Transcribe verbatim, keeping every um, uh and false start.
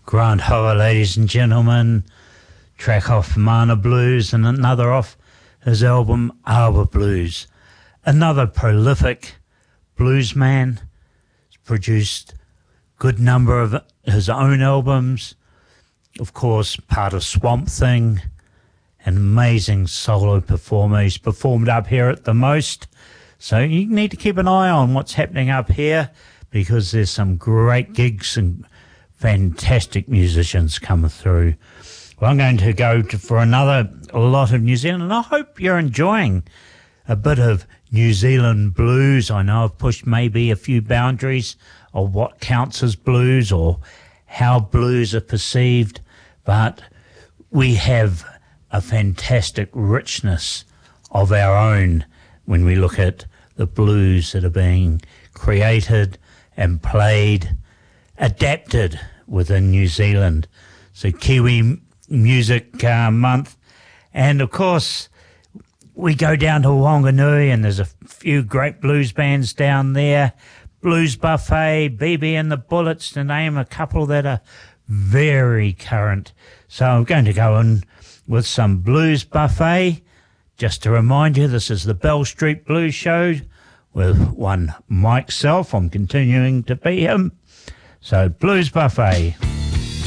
Grant Hoa, ladies and gentlemen, track off Mana Blues and another off his album Arbor Blues. Another prolific blues man. He's produced good number of his own albums, of course part of Swamp Thing, an amazing solo performer. He's performed up here at the Most, so you need to keep an eye on what's happening up here because there's some great gigs and fantastic musicians coming through. Well, I'm going to go to, for another lot of New Zealand, and I hope you're enjoying a bit of New Zealand blues. I know I've pushed maybe a few boundaries of what counts as blues or how blues are perceived, but we have a fantastic richness of our own when we look at the blues that are being created and played, adapted within New Zealand. So Kiwi Music uh, Month. And of course, we go down to Wanganui and there's a few great blues bands down there. Blues Buffet, B B and the Bullets, to name a couple that are very current. So I'm going to go in with some Blues Buffet. Just to remind you, this is the Bell Street Blues Show with one Mike Self. I'm continuing to be him. So Blues Buffet.